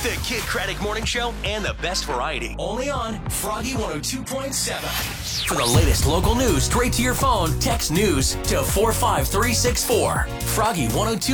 The Kid Craddock Morning Show and the best variety. Only on Froggy 102.7. For the latest local news straight to your phone, text news to 45364. Froggy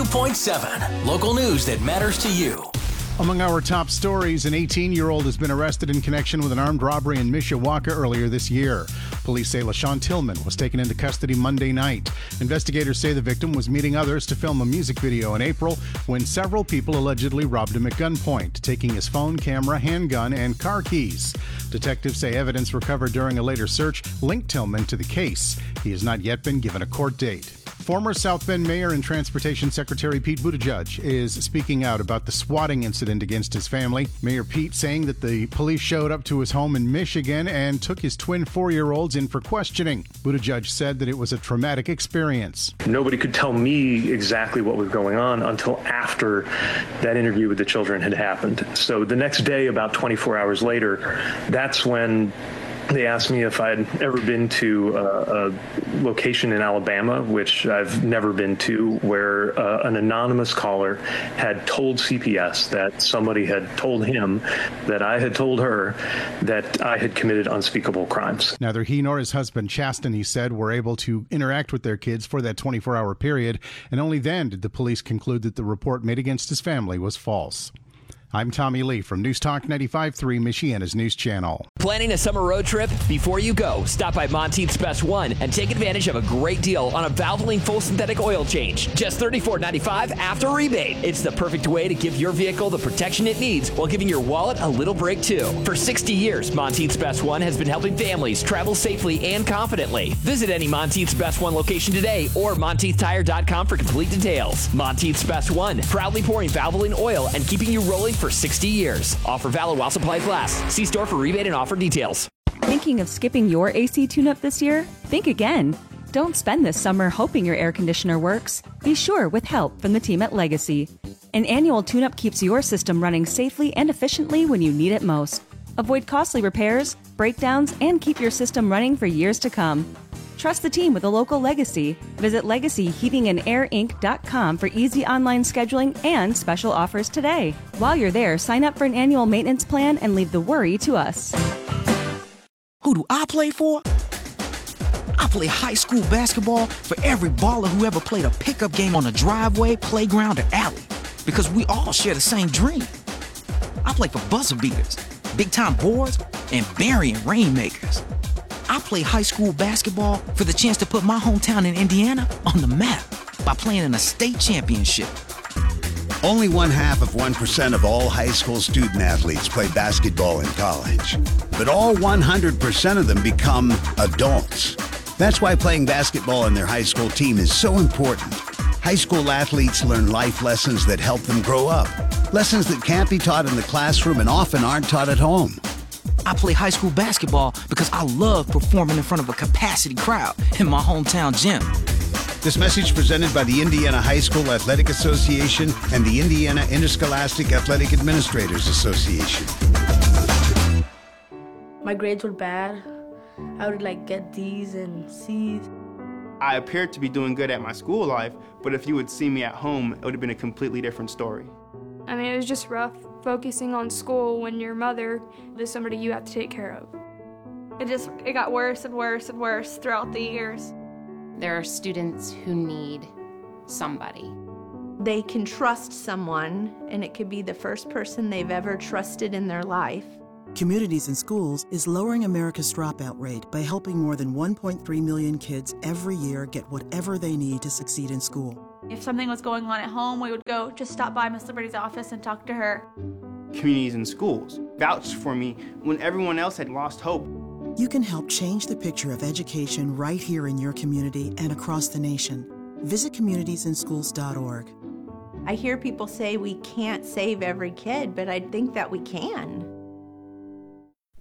102.7. Local news that matters to you. Among our top stories, an 18-year-old has been arrested in connection with an armed robbery in Mishawaka earlier this year. Police say LaShawn Tillman was taken into custody Monday night. Investigators say the victim was meeting others to film a music video in April when several people allegedly robbed him at gunpoint, taking his phone, camera, handgun, and car keys. Detectives say evidence recovered during a later search linked Tillman to the case. He has not yet been given a court date. Former South Bend Mayor and Transportation Secretary Pete Buttigieg is speaking out about the swatting incident against his family. Mayor Pete saying that the police showed up to his home in Michigan and took his twin 4-year-olds in for questioning. Buttigieg said that it was a traumatic experience. Nobody could tell me exactly what was going on until after that interview with the children had happened. So the next day, about 24 hours later, that's when they asked me if I'd ever been to a location in Alabama, which I've never been to, where an anonymous caller had told CPS that somebody had told him that I had told her that I had committed unspeakable crimes. Neither he nor his husband, Chasten, he said, were able to interact with their kids for that 24-hour period, and only then did the police conclude that the report made against his family was false. I'm Tommy Lee from News Talk 95.3, Michiana's news channel. Planning a summer road trip? Before you go, stop by Monteith's Best One and take advantage of a great deal on a Valvoline full synthetic oil change. Just $34.95 after rebate. It's the perfect way to give your vehicle the protection it needs while giving your wallet a little break too. For 60 years, Monteith's Best One has been helping families travel safely and confidently. Visit any Monteith's Best One location today or MonteithTire.com for complete details. Monteith's Best One, proudly pouring Valvoline oil and keeping you rolling for 60 years. Offer valid while supplies last. See store for rebate and offer details. Thinking of skipping your AC tune-up this year? Think again. Don't spend this summer hoping your air conditioner works. Be sure with help from the team at Legacy. An annual tune-up keeps your system running safely and efficiently when you need it most. Avoid costly repairs, breakdowns, and keep your system running for years to come. Trust the team with a local Legacy. Visit LegacyHeatingandAirInc.com for easy online scheduling and special offers today. While you're there, sign up for an annual maintenance plan and leave the worry to us. Who do I play for? I play high school basketball for every baller who ever played a pickup game on a driveway, playground, or alley. Because we all share the same dream. I play for buzzer beaters, big-time boards, and burying rainmakers. I play high school basketball for the chance to put my hometown in Indiana on the map by playing in a state championship. Only 0.5% of all high school student athletes play basketball in college. But all 100% of them become adults. That's why playing basketball on their high school team is so important. High school athletes learn life lessons that help them grow up. Lessons that can't be taught in the classroom and often aren't taught at home. I play high school basketball because I love performing in front of a capacity crowd in my hometown gym. This message presented by the Indiana High School Athletic Association and the Indiana Interscholastic Athletic Administrators Association. My grades were bad. I would get D's and C's. I appeared to be doing good at my school life, but if you would see me at home, it would have been a completely different story. I mean, it was just rough focusing on school when your mother is somebody you have to take care of. It got worse and worse and worse throughout the years. There are students who need somebody. They can trust someone, and it could be the first person they've ever trusted in their life. Communities in Schools is lowering America's dropout rate by helping more than 1.3 million kids every year get whatever they need to succeed in school. If something was going on at home, we would go just stop by Miss Liberty's office and talk to her. Communities in Schools vouched for me when everyone else had lost hope. You can help change the picture of education right here in your community and across the nation. Visit communitiesInschools.org. I hear people say we can't save every kid, but I think that we can.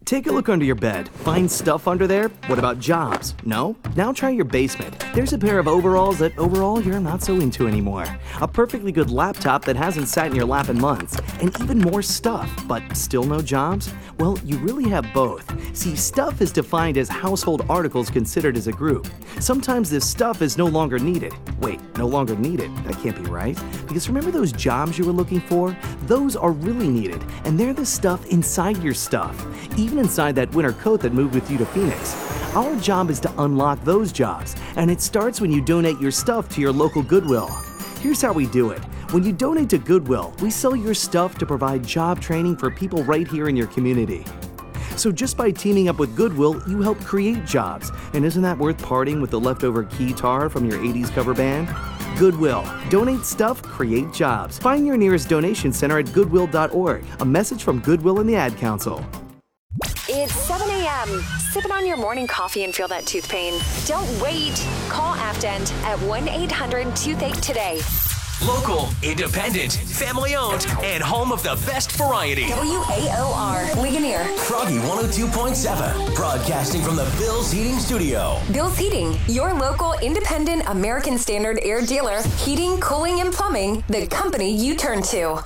Take a look under your bed. Find stuff under there? What about jobs? No? Now try your basement. There's a pair of overalls that overall you're not so into anymore. A perfectly good laptop that hasn't sat in your lap in months. And even more stuff, but still no jobs? Well, you really have both. See, stuff is defined as household articles considered as a group. Sometimes this stuff is no longer needed. Wait, no longer needed? That can't be right. Because remember those jobs you were looking for? Those are really needed, and they're the stuff inside your stuff. Even inside that winter coat that moved with you to Phoenix. Our job is to unlock those jobs, and it starts when you donate your stuff to your local Goodwill. Here's how we do it. When you donate to Goodwill, we sell your stuff to provide job training for people right here in your community. So just by teaming up with Goodwill, you help create jobs. And isn't that worth parting with the leftover keytar from your 80s cover band? Goodwill. Donate stuff, create jobs. Find your nearest donation center at goodwill.org. A message from Goodwill and the Ad Council. It's 7 a.m. Sipping on your morning coffee and feel that tooth pain. Don't wait. Call Afdent at 1-800-TOOTHACHE today. Local, independent, family-owned, and home of the best variety. WAOR, Ligonier. Froggy 102.7, broadcasting from the Bill's Heating Studio. Bill's Heating, your local independent American Standard air dealer. Heating, cooling, and plumbing, the company you turn to.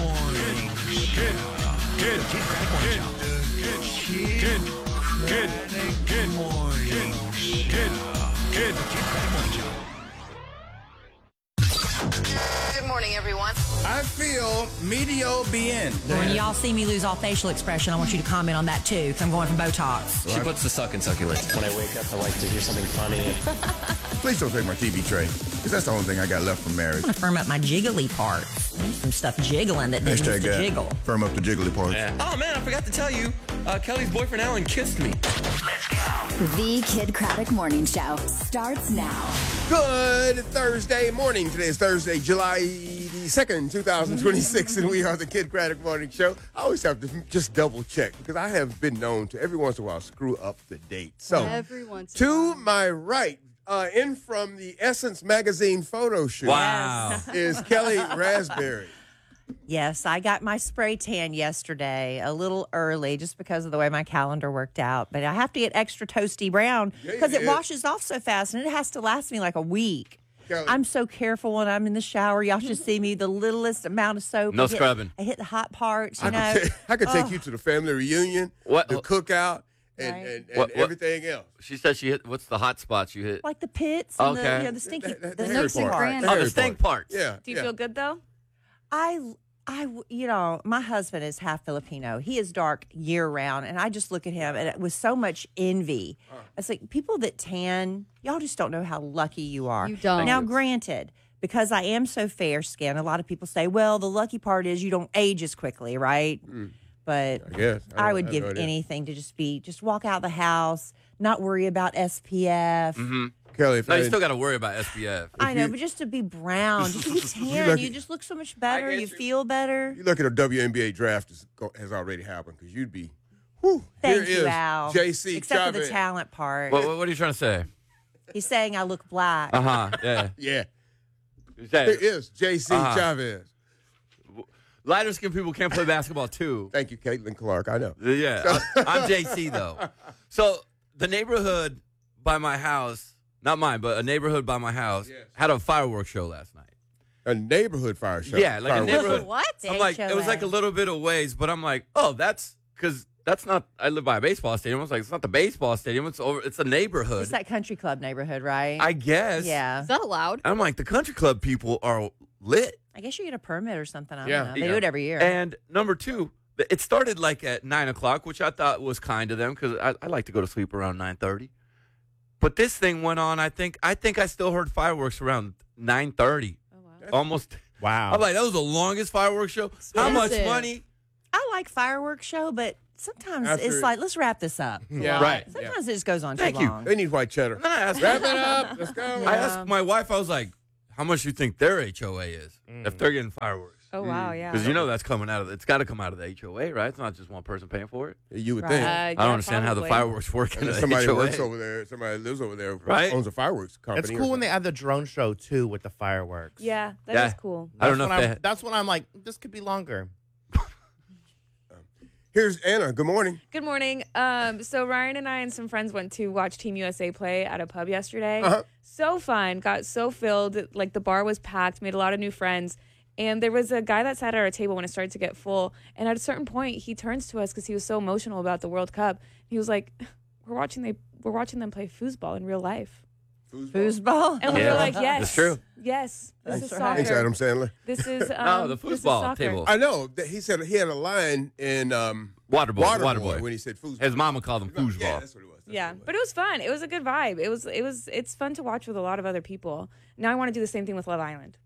Good morning, everyone. I feel medio bien. When y'all see me lose all facial expression, I want you to comment on that too, because I'm going from Botox. She puts the suck in succulent. When I wake up, I like to hear something funny. Please don't take my TV tray, because that's the only thing I got left from marriage. I'm going to firm up my jiggly part. Some stuff jiggling that didn't used to jiggle. Firm up the jiggly part. Yeah. Oh, man, I forgot to tell you. Kelly's boyfriend, Alan, kissed me. Let's go. The Kid Craddock Morning Show starts now. Good Thursday morning. Today is Thursday, July 2nd, 2026, and we are the Kid Craddock Morning Show. I always have to just double check because I have been known to every once in a while screw up the date. So, to my right, in from the Essence Magazine photo shoot, is Kelly Raspberry. Yes, I got my spray tan yesterday a little early just because of the way my calendar worked out. But I have to get extra toasty brown because it washes off so fast and it has to last me like a week. Kelly. I'm so careful when I'm in the shower. Y'all should see me, the littlest amount of soap. No scrubbing. I hit the hot parts, you know. I could take you to the family reunion, the cookout, and everything else. She said she hit, what's the hot spots you hit? Like the pits and the stinky, the nooks and parts. Oh, the stink parts. Yeah. Do you feel good, though? You know, my husband is half Filipino. He is dark year round, and I just look at him and with so much envy. It's like people that tan, y'all just don't know how lucky you are. You don't. Now, granted, because I am so fair skinned, a lot of people say, well, the lucky part is you don't age as quickly, right? But I would give anything to just walk out the house, not worry about SPF. Mm-hmm. Kelly, you still got to worry about SPF. I know, but just to be brown, just to be tan, you just look so much better. You feel better. You look at a WNBA draft has already happened because you'd be, Thank here you, is Al. JC Except Chavez. for the talent part. What are you trying to say? He's saying I look black. Yeah. Yeah. Here is JC Chavez. Lighter skinned people can't play basketball too. Thank you, Caitlin Clark. I know. Yeah. I'm JC though. So the neighborhood by my house, not mine, but a neighborhood by my house, had a fireworks show last night. A neighborhood fire show? Yeah, like a neighborhood. What? I'm like, it was like a little bit of ways, but I'm like, oh, that's because that's not. I live by a baseball stadium. I was like, it's not the baseball stadium. It's a neighborhood. It's that country club neighborhood, right? I guess. Yeah. Is that allowed? I'm like, the country club people are lit. I guess you get a permit or something. I don't know. They do it every year. And number two, it started like at 9 o'clock, which I thought was kind of them because I like to go to sleep around 9:30. But this thing went on. I think I still heard fireworks around 9:30. Oh, wow. Almost. Wow. I'm like, that was the longest fireworks show. How much money? I like fireworks show, but sometimes it's like, let's wrap this up. Yeah. Right. Sometimes it just goes on too Thank you. long. They need white cheddar. And then I asked, Wrap it up. Let's go. I asked my wife, I was like, how much do you think their HOA is if they're getting fireworks? Oh, wow, yeah. Because it's coming out of, it's got to come out of the HOA, right? It's not just one person paying for it. You would think. I don't understand how the fireworks work in the somebody HOA. works over there. Somebody lives over there. Right? Owns a fireworks company. It's cool when they have the drone show, too, with the fireworks. Yeah, that is cool. I don't know if that's when I'm like, this could be longer. Here's Anna. Good morning. Good morning. So Ryan and I and some friends went to watch Team USA play at a pub yesterday. So fun. Got so filled. Like the bar was packed. Made a lot of new friends. And there was a guy that sat at our table when it started to get full. And at a certain point, he turns to us because he was so emotional about the World Cup. He was like, "We're watching them play foosball in real life." Foosball? And we were like, yes. That's true. Yes. This is soccer. Thanks, Adam Sandler. This is No, the this is foosball soccer. table. I know. That he said he had a line in Waterboy. when he said foosball. His mama called him foosball. Yeah, that's what it was. Yeah, but it was fun. It was a good vibe. It's fun to watch with a lot of other people. Now I want to do the same thing with Love Island.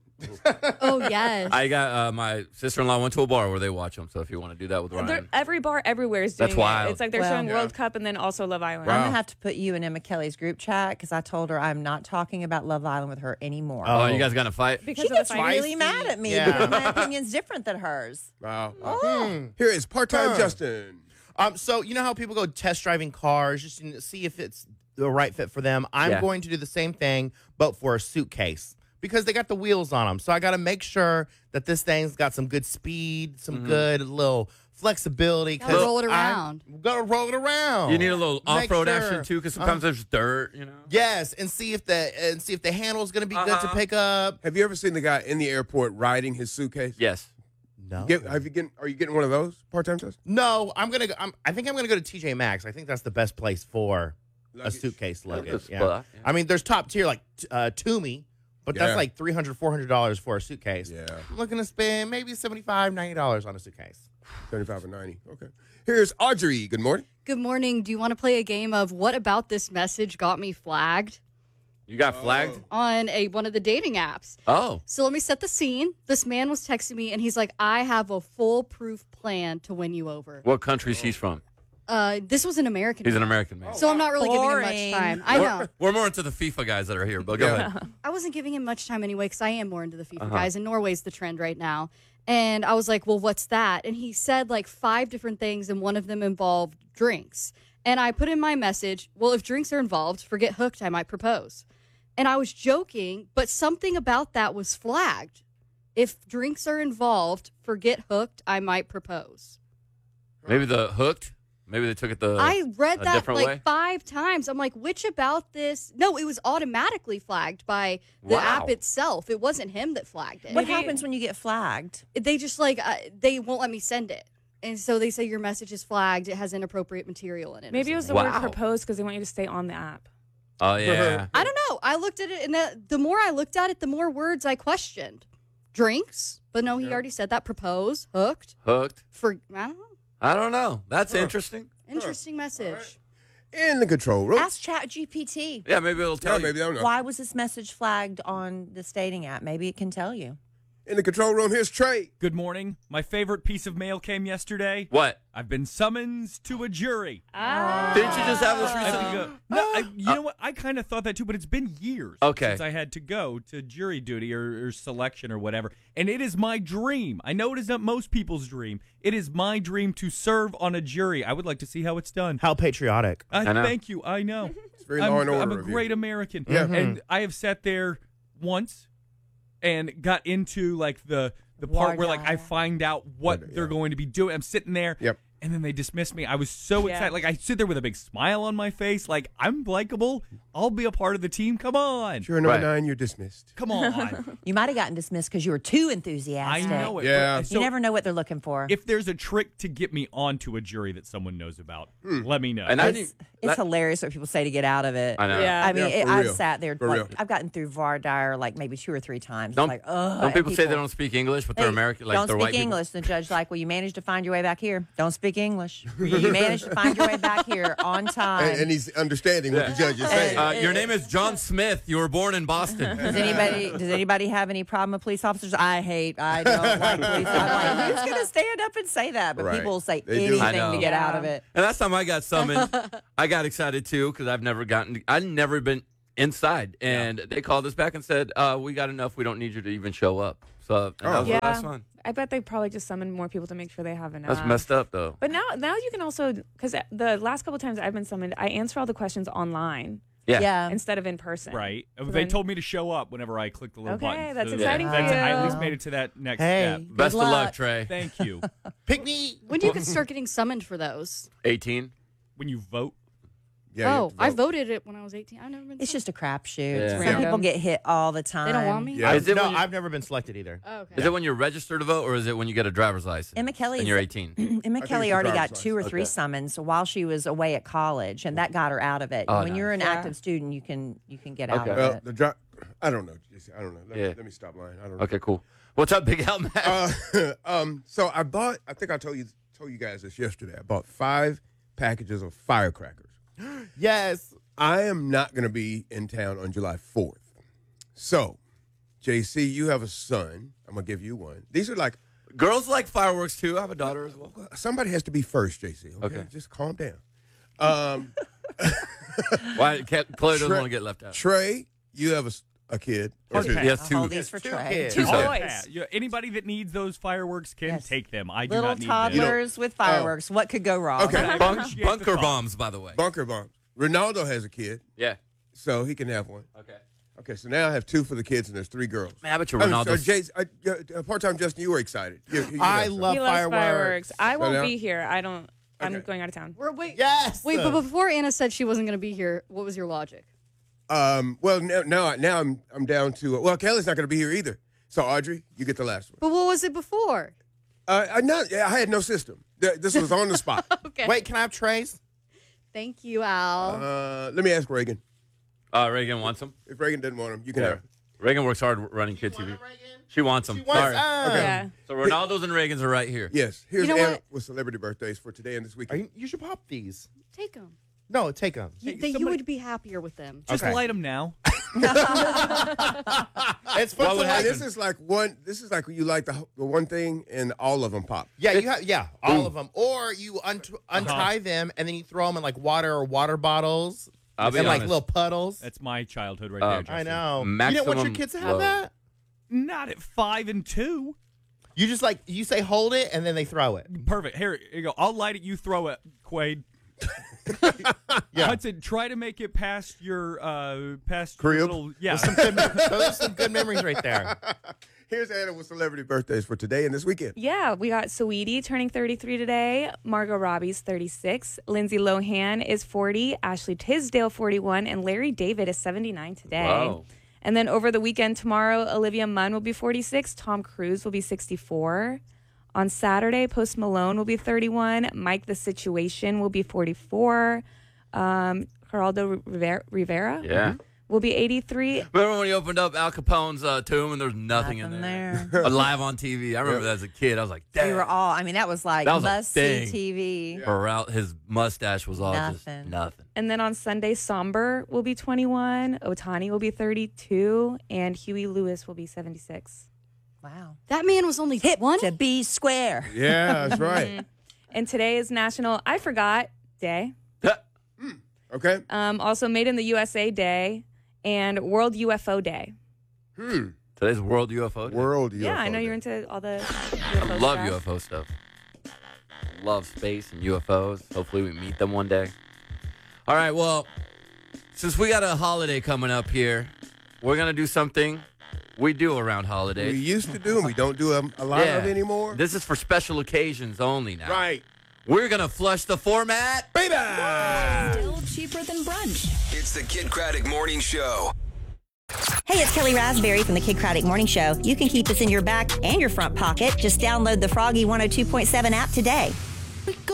Oh, yes. I got my sister-in-law went to a bar where they watch them. So if you want to do that with Ryan, Every bar everywhere is doing That's wild. it. It's like they're showing World Cup and then also Love Island. I'm going to have to put you in Emma Kelly's group chat because I told her I'm not talking about Love Island with her anymore. Oh, you guys got to fight? She gets really mad at me because my opinion's different than hers. Wow. Here is part-time Justin. So you know how people go test driving cars just to see if it's the right fit for them? I'm going to do the same thing, but for a suitcase. Because they got the wheels on them. So I got to make sure that this thing's got some good speed, some good little flexibility. Gotta roll it around. Got to roll it around. You need a little Make off-road sure. action too, because sometimes there's dirt. You know. Yes, and see if the handle's going to be good to pick up. Have you ever seen the guy in the airport riding his suitcase? Yes. No. Are you getting one of those part-time Justin? No, I think I'm gonna go to TJ Maxx. I think that's the best place for a suitcase luggage. Yeah. I mean, there's top tier like Toomey. But that's like $300, $400 for a suitcase. Yeah. I'm looking to spend maybe $75, $90 on a suitcase. 75 or 90. Okay. Here's Audrey. Good morning. Good morning. Do you want to play a game of what about this message got me flagged? You got flagged? On one of the dating apps. Oh. So let me set the scene. This man was texting me, and he's like, I have a foolproof plan to win you over. What country she's from? This was an American He's man. an American man. So I'm not really giving him much time. I know. We're more into the FIFA guys that are here, but go ahead. I wasn't giving him much time anyway because I am more into the FIFA guys, and Norway's the trend right now. And I was like, well, what's that? And he said like 5 different things, and one of them involved drinks. And I put in my message, well, if drinks are involved, forget hooked, I might propose. And I was joking, but something about that was flagged. If drinks are involved, forget hooked, I might propose. Maybe the hooked? Maybe they took it I read that different like way? 5 times. I'm like, which about this? No, it was automatically flagged by the app itself. It wasn't him that flagged it. What happens when you get flagged? They just they won't let me send it. And so they say your message is flagged. It has inappropriate material in it. Maybe it was the word propose because they want you to stay on the app. Oh, yeah. I don't know. I looked at it, and the more I looked at it, the more words I questioned. Drinks, but no, he already said that. Propose, hooked. Hooked. I don't know. I don't know. That's interesting. Interesting message. In the control room. Ask ChatGPT. Yeah, maybe it'll tell you. Maybe I don't know. Why was this message flagged on this dating app? Maybe it can tell you. In the control room, here's Trey. Good morning. My favorite piece of mail came yesterday. What? I've been summoned to a jury. Didn't you just have this recently? You know what? I kind of thought that too, but it's been years since I had to go to jury duty or selection or whatever. And it is my dream. I know it is not most people's dream. It is my dream to serve on a jury. I would like to see how it's done. How patriotic. I know. Thank you. I know. It's very law and order. I'm a of you. great American. Yeah. And I have sat there once and got into like the part where like I find out what they're going to be doing. I'm sitting there. Yep. And then they dismiss me. I was so excited. Like, I sit there with a big smile on my face. Like, I'm likable. I'll be a part of the team. Come on. Sure, number 9, you're dismissed. Come on. You might have gotten dismissed because you were too enthusiastic. I know it. Yeah. But- You never know what they're looking for. If there's a trick to get me onto a jury that someone knows about, let me know. And it's hilarious what people say to get out of it. I know. Yeah. I mean, Yeah, for I've real. sat there. For Like, real. I've gotten through Vardire like maybe 2 or 3 times. Don't, It's like, ugh. don't and people say they don't speak English, but they're Hey, American? Like don't they're speak white people? English. The judge's like, well, you managed to find your way back here. Don't speak English. You managed to find your way back here on time. And he's understanding what the judge is saying. Your name is John Smith. You were born in Boston. Does anybody have any problem with police officers? I don't like police officers. I'm like, who's going to stand up and say that? But Right. people will say They do. anything to get out of it. And last time I got summoned, I got excited too because I've never been inside. And they called us back and said, we got enough. We don't need you to even show up. So that's fun. I bet they probably just summoned more people to make sure they have enough. That's messed up though. But now you can also, because the last couple times I've been summoned, I answer all the questions online. Yeah. instead of in person. Right. So They then- told me to show up whenever I clicked the little button. Okay, that's So exciting for I at you. least made it to that next Hey, step. Best of luck, Trey. Thank you. Pick me. When do you can start getting summoned for those? 18. When you vote. Oh, I voted it when I was 18. I've never been. It's just a crapshoot. Yeah. Some people get hit all the time. They don't want me? Yeah. Is it No, when you- I've never been selected either. Oh, okay. Is it when you're registered to vote, or is it when you get a driver's license? Emma Kelly. And you're 18. Emma it's Kelly the already driver's got 2 or 3 Okay. summons while she was away at college, and that got her out of it. Oh, When nice. you're an Yeah. active student, you can get out Okay. of Well, it. I don't know. JC. I don't know. Yeah. Let me stop lying. I don't know. Okay, cool. What's up, Big Al Matt? So I think I told you guys this yesterday. I bought 5 packages of firecrackers. Yes. I am not going to be in town on July 4th. So, JC, you have a son. I'm going to give you one. These are like... Girls like fireworks, too. I have a daughter as well. Somebody has to be first, JC. Okay. Just calm down. Why? Chloe doesn't want to get left out. Trey, you have a kid. Or Hard two. pass. He has 2. Hold these for Trey. kids. 2 Sorry. boys. Yeah, anybody that needs those fireworks can Yes. take them. I do Little not need toddlers with fireworks. What could go wrong? Okay. them. Bunker bombs, by the way. Bunker bombs. Ronaldo has a kid, Yeah. so he can have one. Okay. Okay, so now I have 2 for the kids, and there's 3 girls. Man, I bet you So Ronaldo's... part-time Justin, you were excited. I love He loves fireworks. fireworks. I won't now- be here. I'm Okay. going out of town. Wait, Yes. wait, but before Anna said she wasn't going to be here, what was your logic? Well, now I'm down to well, Kelly's not going to be here either. So Audrey, you get the last one. But what was it before? I had no system. This was on the spot. Okay. Wait, can I have trays? Thank you, Al. Let me ask Reagan. Reagan wants them. If Reagan doesn't want them, you can Yeah. have them. Reagan works hard running Kid TV. She wants them. She wants Sorry. Okay. Yeah. So Ronaldo's and Reagan's are right here. Yes. Here's You know Anna what? with celebrity birthdays for today and this weekend. You should pop these. Take them. No, take them. You would be happier with them. Just Okay. light them now. It's fun Well, to happen. this is like you like the one thing and all of them pop. Yeah, all of them. Or you untie them and then you throw them in like water or water bottles. I'll be and like honest. little puddles. That's my childhood right there, Justin. I know. Maximum You didn't want your kids to have love. that? Not at 5 and 2. You just you say hold it and then they throw it. Perfect. Here you go. I'll light it. You throw it, Quaid. Yeah. Hudson, try to make it past your Crib? little Those are some good memories right there. Here's Anna with celebrity birthdays for today and this weekend. Yeah, we got Saweetie turning 33 today. Margot Robbie's 36. Lindsay Lohan is 40. Ashley Tisdale 41, and Larry David is 79 today. Wow. And then over the weekend tomorrow, Olivia Munn will be 46. Tom Cruise will be 64. On Saturday, Post Malone will be 31. Mike the Situation will be 44. Geraldo Rivera Yeah. will be 83. Remember when he opened up Al Capone's tomb and there was nothing in there? Live on TV. I remember that as a kid. I was like, damn. We were all, I mean, that was like That was a must-see thing. TV. His mustache was all just Nothing. nothing. And then on Sunday, Somber will be 21. Otani will be 32. And Huey Lewis will be 76. Wow. That man was only Hip one? to be square. Yeah, that's right. And today is National I Forgot Day. Okay. Also Made in the USA Day and World UFO Day. Today's World UFO Day. World UFO. Yeah, I know Day. you're into all the I UFO love stuff. UFO stuff. Love space and UFOs. Hopefully we meet them one day. All right, well, since we got a holiday coming up here, we're going to do something we do around holidays. We used to do, and we don't do a lot of anymore. This is for special occasions only now. Right. We're going to flush the format. Baby! Still cheaper than brunch. It's the Kid Craddock Morning Show. Hey, it's Kelly Raspberry from the Kid Craddock Morning Show. You can keep us in your back and your front pocket. Just download the Froggy 102.7 app today.